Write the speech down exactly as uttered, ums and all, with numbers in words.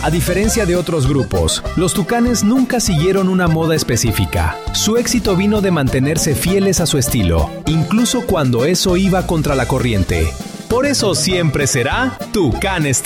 A diferencia de otros grupos, los Tucanes nunca siguieron una moda específica. Su éxito vino de mantenerse fieles a su estilo, incluso cuando eso iba contra la corriente. Por eso siempre será Tucán Estéreo.